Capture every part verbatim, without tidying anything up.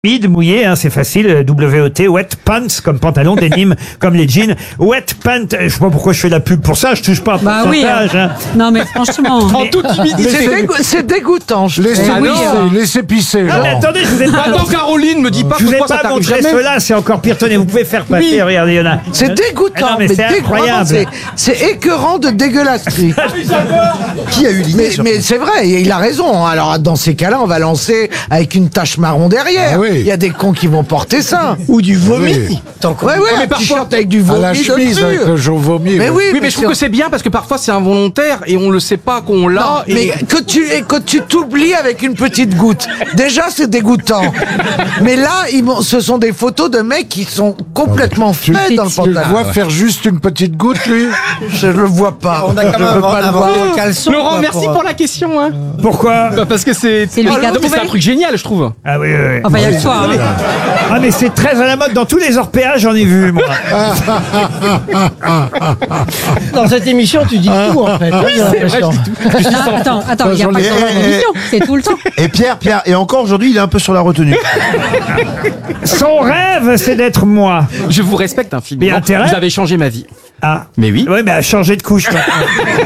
Humide, mouillé, hein, c'est facile, W E T, wet pants, comme pantalon, denim, comme les jeans. Wet pants, je sais pas pourquoi je fais la pub pour ça, je touche pas à Bah oui. pourcentage, hein. Non mais franchement. En toute humidité. C'est dégo- c'est dégoûtant. Je Laissez Ah oui, pisser, hein. laissez pisser. Ah, mais Laurent. attendez, je vous ai pas, Attends, Caroline, me dis pas je vous que ai toi ça pas t'arrive montré jamais. cela, c'est encore pire. Tenez, vous pouvez faire passer, Oui. regardez, il y en a. C'est dégoûtant, Ah non, mais c'est dé- incroyable. vraiment, C'est c'est écœurant de dégueulasserie. Qui a eu l'idée Mais, surtout mais c'est vrai, il a raison. Alors dans ces cas-là, on va lancer avec une tache marron derrière. Ah oui. Il y a des cons qui vont porter ça. Ou du vomi. Oui. Tant qu'on- Ouais, ouais, mais un parfois- t-shirt avec du À vomi la chemise dessus. avec le jaune vomi. Mais oui, Oui, mais je trouve que c'est bien parce que parfois c'est involontaire et on le sait pas qu'on l'a. Non, et... mais que tu et que tu t'oublies avec une petite goutte. Déjà, c'est dégoûtant. Mais là, ils m'ont- ce sont des photos de mecs qui sont complètement Tu, faits dans le tu le pantalon. vois faire juste une petite goutte, lui? Je le vois pas. On a quand Je même veux pas le avoir voir. un caleçon. Laurent, quoi, merci pour, pour la question. Hein. Pourquoi? Bah, parce que c'est. C'est lui Ah, qui a non, mais trouvé. c'est un truc génial, je trouve. Ah oui, oui, oui. Enfin, il y a que toi. Hein. Ah, mais c'est très à la mode dans tous les orpéages, j'en ai vu, moi. Dans cette émission, tu dis tout en fait. J'ai l'impression. Non, attends, attends, il n'y a pas J'en ai- que dans eh, l'émission, c'est tout le temps. Et Pierre, Pierre, et encore aujourd'hui, il est un peu sur la retenue. Son rêve, c'est d'être moi. Je vous respecte infiniment. Mais intérêt Vous avez changé ma vie. Ah. Mais oui. Ouais, mais à changer de couche. maintenant.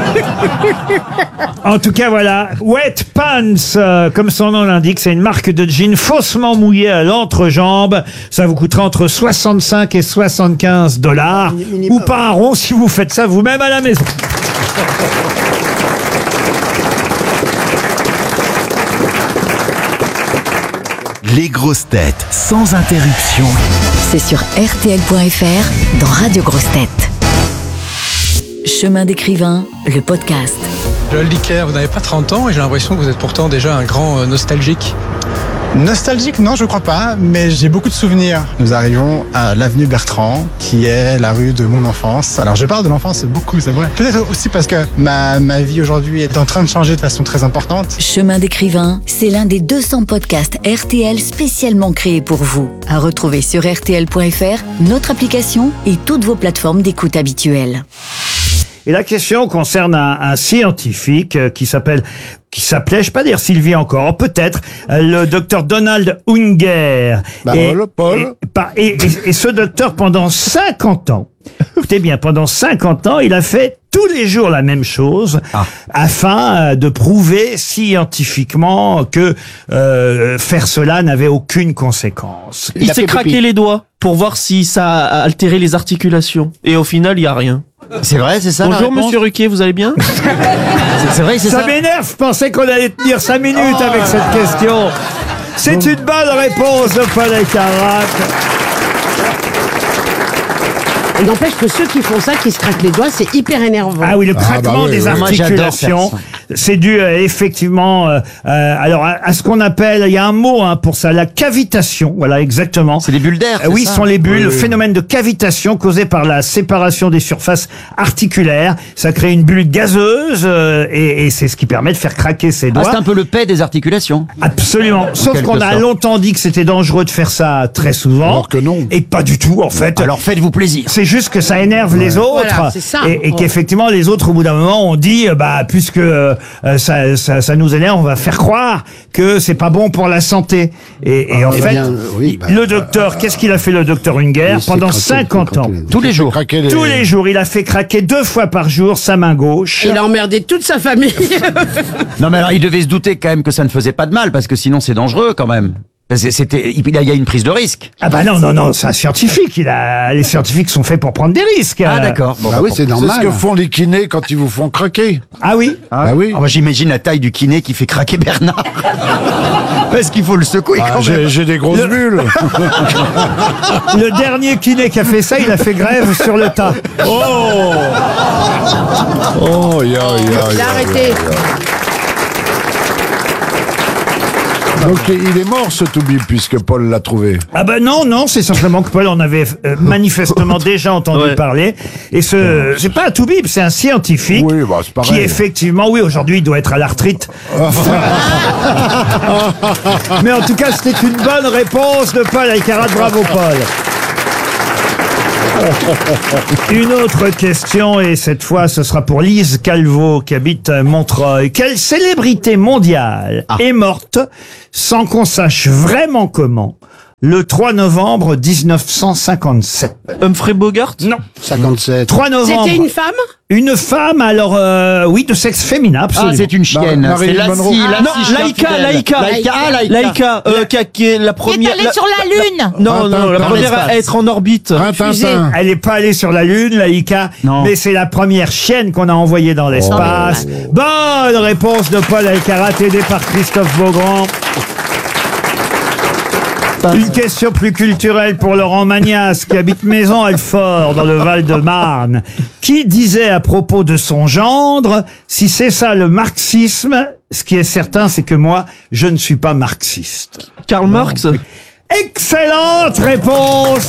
En tout cas, voilà. Wet Pants, euh, comme son nom l'indique, c'est une marque de jeans faussement mouillée à l'entrejambe. Ça vous coûtera entre soixante-cinq et soixante-quinze dollars. Ou pas un rond si vous faites ça vous-même à la maison. Les grosses têtes sans interruption. C'est sur R T L point F R dans Radio Grosses Têtes. Chemin d'écrivain, le podcast. Joël Dicker, vous n'avez pas trente ans et j'ai l'impression que vous êtes pourtant déjà un grand euh, nostalgique. Nostalgique, non, je crois pas, mais j'ai beaucoup de souvenirs. Nous arrivons à l'avenue Bertrand, qui est la rue de mon enfance. Alors, je parle de l'enfance beaucoup, c'est vrai. Peut-être aussi parce que ma, ma vie aujourd'hui est en train de changer de façon très importante. Chemin d'écrivain, c'est l'un des deux cents podcasts R T L spécialement créés pour vous. À retrouver sur R T L point F R, notre application et toutes vos plateformes d'écoute habituelles. Et la question concerne un, un scientifique euh, qui s'appelle, qui s'appelait, je sais pas dire s'il vit encore, peut-être, euh, le docteur Donald Unger. Bah, et, Paul, Paul. et, par- et, et- et ce docteur, pendant cinquante ans, écoutez bien, pendant cinquante ans, il a fait tous les jours la même chose, afin euh, de prouver scientifiquement que euh, faire cela n'avait aucune conséquence. Il s'est craqué les doigts pour voir si ça a altéré les articulations. Et au final, il n'y a rien. C'est vrai, c'est ça la Bonjour, réponse monsieur Ruquier, vous allez bien? C'est- C'est vrai, c'est Ça ça. m'énerve, je pensais qu'on allait tenir cinq minutes avec cette question. C'est une bonne réponse de Paul Elkarat. Il n'empêche que ceux qui font ça, qui se craquent les doigts, c'est hyper énervant. Ah oui, le Ah, craquement bah oui, des oui. Moi, j'adore articulations, faire c'est dû euh, effectivement, euh, euh, alors à, à ce qu'on appelle, il y a un mot hein, pour ça, la cavitation. Voilà, exactement. C'est des bulles d'air. Euh, c'est oui, ça ce sont les bulles, Oui, le oui. phénomène de cavitation causé par la séparation des surfaces articulaires. Ça crée une bulle gazeuse euh, et, et c'est ce qui permet de faire craquer ses Ah, doigts. c'est un peu le paix des articulations. Absolument. Sauf quelque qu'on a sorte. longtemps dit que c'était dangereux de faire ça très souvent. Alors que non. Et pas du tout, en fait. Alors faites-vous plaisir. C'est juste que ça énerve les autres. Voilà, c'est ça. Et, et Oh. qu'effectivement, les autres, au bout d'un moment, ont dit, euh, bah, puisque euh, ça, ça, ça nous énerve, on va faire croire que c'est pas bon pour la santé. Et, et en Eh fait, bien, oui, bah, le docteur, qu'est-ce qu'il a fait, le docteur Unger, il s'est pendant craqué, cinquante ans? craqué. Tous les Il s'est jours. craqué les- Tous les jours, il a fait craquer deux fois par jour sa main gauche. Il a emmerdé toute sa famille. Non, mais alors, il devait se douter quand même que ça ne faisait pas de mal, parce que sinon, c'est dangereux quand même. C'est- C'était, il y a une prise de risque. Ah bah non, non, non, c'est un scientifique. Il a, les scientifiques sont faits pour prendre des risques. Ah, Euh, d'accord. Bon, Bah bah, oui, bon. c'est ce que font les kinés quand ils vous font craquer. Ah oui? Bah oui. Ah, moi, j'imagine la taille du kiné qui fait craquer Bernard. Parce qu'il faut le secouer Ah, quand j'ai même. j'ai des grosses bulles. Le dernier kiné qui a fait ça, il a fait grève sur le tas. Oh Oh, ya, ya, Il ya, a arrêté. Donc il est mort ce Toubib puisque Paul l'a trouvé. Ah ben non, non, c'est simplement que Paul en avait euh, manifestement déjà entendu Ouais. parler. Et ce, c'est pas un toubib, c'est un scientifique Oui, bah c'est pareil. qui effectivement, oui, aujourd'hui, il doit être à la retraite. Mais en tout cas, c'était une bonne réponse de Paul Elkarat. Bravo, Paul. Une autre question, et cette fois ce sera pour Lise Calvo qui habite à Montreuil. Quelle célébrité mondiale est morte sans qu'on sache vraiment comment Le trois novembre dix-neuf cent cinquante-sept. Humphrey Bogart? Non. cinquante-sept. trois novembre. C'était une femme? Une femme, alors, euh, oui, de sexe féminin, absolument. Ah, c'est une chienne. Mar- C'est Marilyn Monroe. Lassie, Non, Lassie Laïka, Fidèle. Laïka. Laïka, ah, Laïka. Laïka, euh, qui, a- qui est la Qui est première. allée la- sur la Lune. Non, non, la Dans première l'espace. à être en orbite. Rintintin. Elle n'est pas allée sur la Lune, Laïka, Non. mais c'est la première chienne qu'on a envoyée dans l'espace. Bonne réponse de Paul Alcarat, aidé par Christophe Beaugrand. Une question plus culturelle pour Laurent Magnas, qui habite Maison-Alfort, dans le Val-de-Marne, qui disait à propos de son gendre, si c'est ça le marxisme, ce qui est certain, c'est que moi, je ne suis pas marxiste. Karl Marx. Excellente réponse!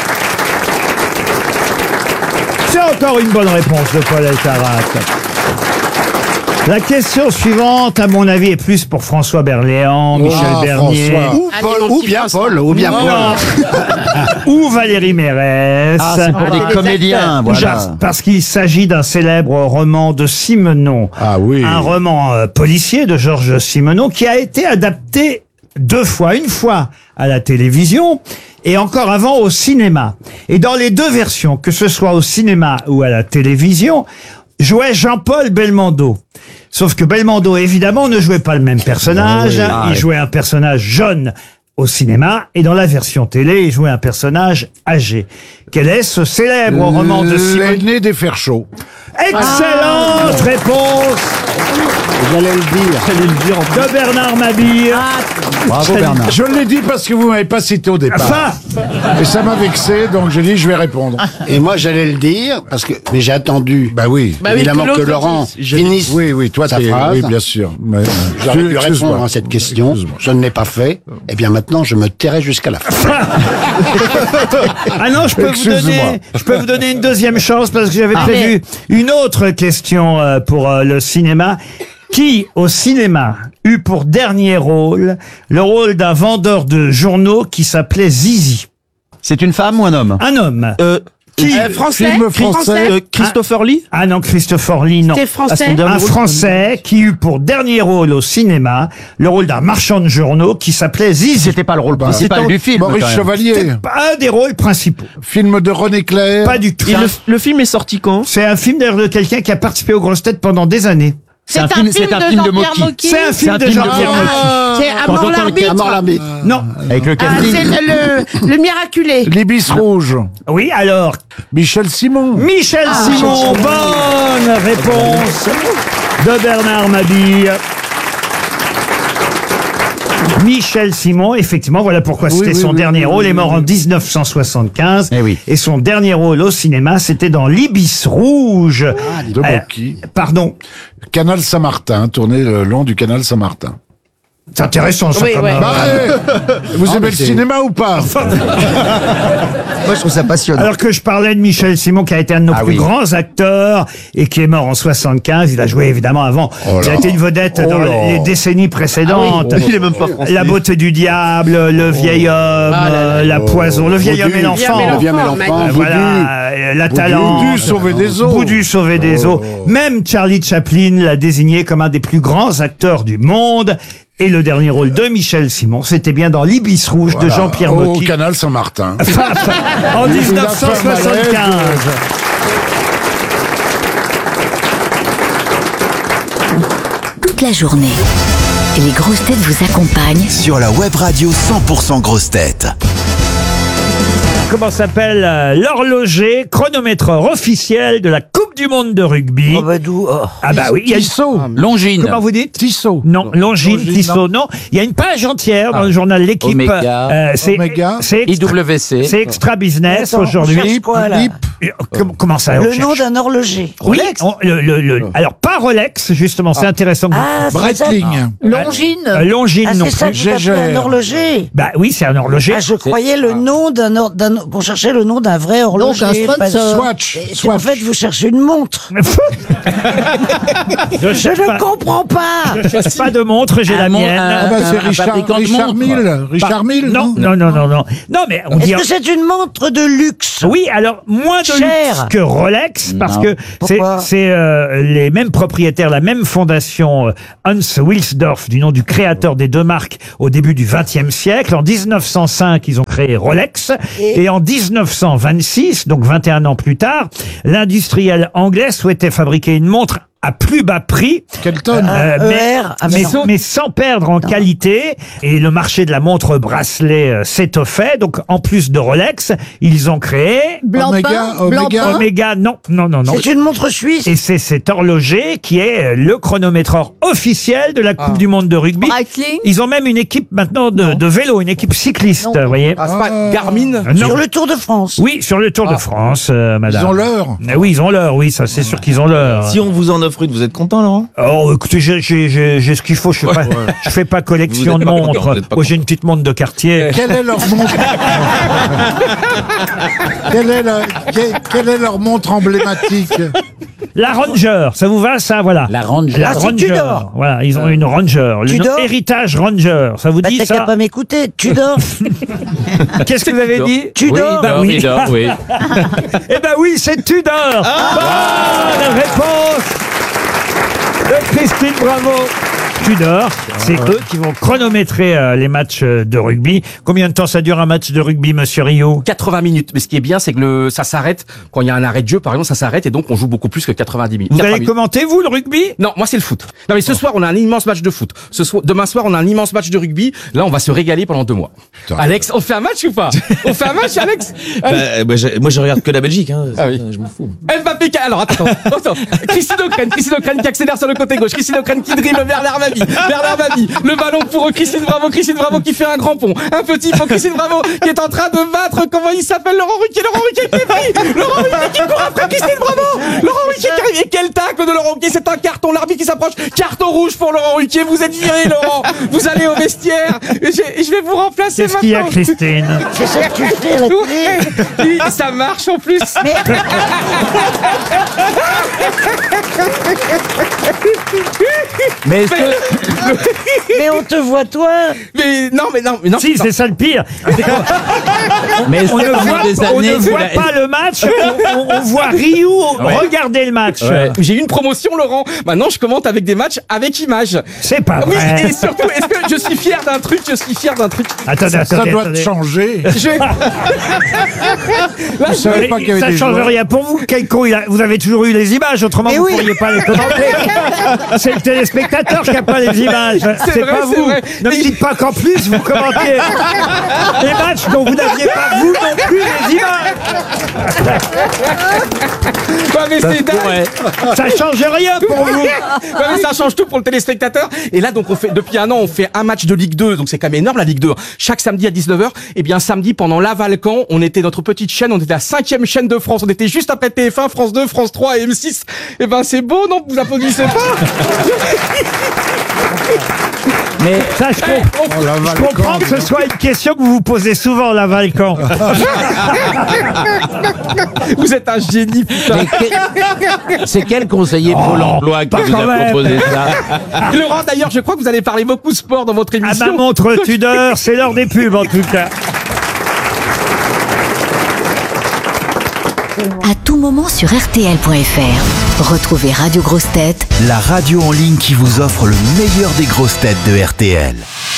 C'est encore une bonne réponse de Paul Alcarat. La question suivante, à mon avis, est plus pour François Berléand, Michel Ah, Bernier. François. Ou, Paul, ou bien Paul, ou bien Paul. Non. Ou Valérie Mérès. Ah, c'est pour des comédiens, voilà. Parce- Parce qu'il s'agit d'un célèbre roman de Simenon. Ah oui. Un roman euh, policier de Georges Simenon qui a été adapté deux fois. Une fois à la télévision et encore avant au cinéma. Et dans les deux versions, que ce soit au cinéma ou à la télévision, jouait Jean-Paul Belmondo. Sauf que Belmondo, évidemment, ne jouait pas le même personnage. Ah oui. Il Ah, jouait un personnage jeune au cinéma et dans la version télé, il jouait un personnage âgé. Quel est ce célèbre roman de Simenon? L'aîné des fers chauds. Excellente réponse J'allais le dire. J'allais le dire en de Bernard Mabille. Bravo Bernard. Je l'ai dit parce que vous m'avez pas cité au départ. Enfin, Et ça m'a vexé, donc j'ai dit je vais répondre. Et moi, j'allais le dire, parce que, mais j'ai attendu, Bah oui. Bah oui, évidemment, que que, l'autre Laurent dise. finisse Oui, oui, toi, sa t'es, phrase. oui, bien sûr. Mais, euh, J'aurais pu excuse-moi. répondre à cette question. Excuse-moi. Je ne l'ai pas fait. Eh bien, maintenant, je me tairai jusqu'à la fin. ah non, je peux vous Excuse-moi. donner, je peux vous donner une deuxième chance parce que j'avais Ah. prévu une autre question euh, pour euh, le cinéma. Qui, au cinéma, eut pour dernier rôle le rôle d'un vendeur de journaux qui s'appelait Zizi? C'est une femme ou un homme? Un homme. Euh, Qui Euh, français? Film français. euh, Christopher Lee. Ah non, Christopher Lee, non. C'était Ah, son français? dernier Un rôle, Français qui eut pour dernier rôle au cinéma le rôle d'un marchand de journaux qui s'appelait Zizi. C'était pas le rôle principal c'est en- du film. Maurice quand même. Chevalier. Un des rôles principaux. Film de René Clair. Pas du tout. Et le, le film est sorti quand? C'est un film d'ailleurs de quelqu'un qui a participé aux grosses têtes pendant des années. C'est un film, c'est un film de Jean-Pierre Mocky. C'est un film un de film de Jean-Pierre Mocky. Mocky. C'est à mort l'arbitre? À mort l'arbitre. Non. Avec le Ah, casting. c'est le, le miraculé. L'Ibis rouge. Oui, alors, Michel Simon. Michel Ah, Simon, bonne réponse de Bernard Mabille. Michel Simon, effectivement, voilà pourquoi Oui, c'était oui, son oui, dernier oui, rôle. oui, Il est mort oui. en dix-neuf cent soixante-quinze. Eh oui. Et son dernier rôle au cinéma, c'était dans L'Ibis rouge. De Euh, Mocky. Pardon. Canal Saint-Martin, tourné le long du canal Saint-Martin. C'est intéressant, ça, Oui, comme, ouais. euh, Bah, eh, vous Ah, aimez mais le c'est- cinéma ou pas? Moi, je trouve ça passionnant. Alors que je parlais de Michel Simon, qui a été un de nos Ah plus oui. grands acteurs et qui est mort en soixante-quinze. Il a joué évidemment avant. Oh il a là. été une vedette Oh dans là. les décennies précédentes. Il est même pas français. La beauté du diable, le vieil homme, Ah là là. euh, la poison, le vieil Boudu. homme et l'enfant. Bien, mais Le vieux mais l'enfant, l'enfant. magnifique. Euh, Voilà, euh, la talente. Boudu, sauver des eaux. Boudu, sauver des eaux. Même Charlie Chaplin l'a désigné comme un des plus grands acteurs du monde. Et le dernier rôle de Michel Simon, c'était bien dans L'Ibis rouge de Voilà. Jean-Pierre Au Mocky canal Saint-Martin. en Il a dix-neuf cent fait un soixante-quinze. malaise. Toute la journée, les grosses têtes vous accompagnent Sur la web radio cent pour cent grosses têtes. Comment s'appelle euh, l'horloger chronométreur officiel de la Coupe du Monde de rugby? Ah bah oui, il y a une... Tissot. Longines. Comment vous dites? Tissot. Non, Longines, Longines, Tissot, non. Il y a une page entière dans le journal L'Équipe. Oméga. Euh, c'est Oméga. c'est extra, I W C. c'est extra business aujourd'hui. Lip, Lip. Euh, com- Comment ça? on Le cherche nom d'un horloger. Oui, on- le, le- le- alors pas Rolex, justement, c'est intéressant. que vous- Ah, c'est ça. Breitling. Longines. Euh, Longines Ah, non c'est ça que plus. vous appelez Gégère. un horloger. Bah oui, c'est un horloger. Ah, je croyais le nom d'un, or- d'un, pour chercher le nom d'un vrai horloger. un sponsor. Parce- Swatch. Et c'est- Swatch. En fait, vous cherchez une montre. Je, Je cherche ne pas, comprends pas. je cherche pas de montre, j'ai la mon- mienne. un- Ah bah c'est un Richard, fabricant de Richard montres. Mille. Richard Mille, non, non, non, non, non. Non, mais on dit. Est-ce que c'est une montre de luxe? Oui, alors moins de Cher. luxe que Rolex, parce Non. que c'est Pourquoi c'est euh, les mêmes propriétaires, la même fondation, euh, Hans Wilsdorf, du nom du créateur des deux marques, au début du vingtième siècle. En dix-neuf cent cinq, ils ont créé Rolex, et, Et en dix-neuf cent vingt-six, donc vingt et un ans plus tard, l'industriel anglais souhaitait fabriquer une montre à plus bas prix, Kelton. euh, E mais, R, ah, mais, mais non. mais sans perdre en qualité. Et le marché de la montre bracelet euh, s'étoffait. Donc, en plus de Rolex, ils ont créé Omega, Omega. Omega. Non, non, non, non. c'est une montre suisse. Et c'est cet horloger qui est euh, le chronométreur officiel de la Coupe du Monde de rugby. Breitling. Ils ont même une équipe maintenant de, de vélo, une équipe cycliste, vous voyez. Ah, c'est pas Garmin. Euh, non. Sur le Tour de France. Oui, sur le Tour de France, euh, madame. Ils ont l'heure. Euh, Oui, ils ont l'heure, oui, ça c'est sûr qu'ils ont l'heure. Si on vous en offre une, vous êtes content, Laurent? Oh, écoutez, j'ai, j'ai, j'ai, j'ai ce qu'il faut. Je fais pas, je fais pas collection Vous de êtes pas content, montres. vous êtes pas Moi, j'ai une petite montre de quartier. Quelle est leur montre quelle, est la- quelle- quelle est leur montre emblématique? La Ranger, ça vous va, ça? Voilà. La Ranger. La Ah, c'est Ranger. Tudor. Voilà, ils ont une Ranger. Le nom- Tudor. Héritage Ranger. Ça vous Bah, dit t'as qu'à ça? pas m'écouter. Tu dors. Qu'est-ce que vous avez dit? Tudor. Bah oui. oui. Eh ben oui, c'est Tudor. Bonne réponse de Christine Bravo. Tudor, c'est eux qui vont chronométrer euh, les matchs euh, de rugby. Combien de temps ça dure un match de rugby, monsieur Rio? quatre-vingts minutes. Mais ce qui est bien, c'est que le, ça s'arrête quand il y a un arrêt de jeu, par exemple, ça s'arrête et donc on joue beaucoup plus que quatre-vingt-dix minutes. Vous quatre-vingts allez minutes. commenter, vous, le rugby? Non, moi c'est le foot. Non mais ce soir on a un immense match de foot. Ce soir, demain soir on a un immense match de rugby. Là on va se régaler pendant deux mois. Alex, on fait un match ou pas? On fait un match, Alex? Bah, moi, je, moi, je regarde que la Belgique, hein. Ah oui. Je m'en fous. Mbappé, qui- alors attends, attends, attends. Christine O'Crane, Christine O'Crane qui accélère sur le côté gauche, Christine O'Crane qui dribble vers l'Armabi, vers l'Armabi, le ballon pour Christine Bravo, Christine Bravo qui fait un grand pont, un petit pont, Christine Bravo qui est en train de battre, comment il s'appelle, Laurent Ruquier, Laurent Ruquier qui est pris, Laurent Ruquier qui court après Christine Bravo, Laurent Ruquier qui arrive, et quel tacle de Laurent Ruquier, c'est un carton, l'arbitre qui s'approche, carton rouge pour Laurent Ruquier, vous êtes viré Laurent, vous allez au vestiaire, et je, et je vais vous remplacer Qu'est-ce qu'il y a, maintenant. Christine? C'est ça que tu fais à la télé. Oui, ça marche en plus. Mais est-ce que, Mais on te voit toi. Mais non, mais non, mais non. Si, c'est ça le pire. mais est-ce On que ne pendant voit, des on ne années, vous voit la- pas le match, on, on- on voit Ryu regarder le match. J'ai eu une promotion, Laurent. Maintenant, je commente avec des matchs avec images. C'est pas Oui, vrai. et surtout, est-ce que je suis fier d'un truc? Je suis fier d'un truc. Attendez, Ça, ça attendez, doit attendez. changer. Je... Là, Je je... savais pas qu'il y avait Ça des change joueurs. rien pour vous. Quel con, il a- vous avez toujours eu les images, autrement Mais vous oui. pourriez pas les commenter. C'est le téléspectateur qui a pas les images. C'est vrai, pas c'est vous. vrai. Ne me dites pas qu'en plus vous commentez les matchs dont vous n'aviez pas vous non plus les images. Ouais, mais c'est dingue. Ça change rien pour vous. Ouais, mais ça change tout pour le téléspectateur. Et là, donc, on fait, depuis un an, on fait un match de Ligue deux. Donc, c'est quand même énorme, la Ligue deux. Chaque samedi à dix-neuf heures. Et bien, samedi, pendant l'Avalcan, on était notre petite chaîne. On était la cinquième chaîne de France. On était juste après T F un, France deux, France trois et M six. Et ben, c'est beau, non? Vous applaudissez pas? mais Ça, je, com- Oh, la je comprends que ce soit une question que vous vous posez souvent, la Valcan. Vous êtes un génie, putain. mais que- c'est quel conseiller Pôle emploi qui pas vous quand a même. proposé ça? Laurent, d'ailleurs, je crois que vous allez parler beaucoup de sport dans votre À ma émission. montre Tudor, c'est l'heure des pubs en tout cas. À tout moment sur R T L point F R. Retrouvez Radio Grosses Têtes La radio en ligne qui vous offre le meilleur des grosses têtes de R T L.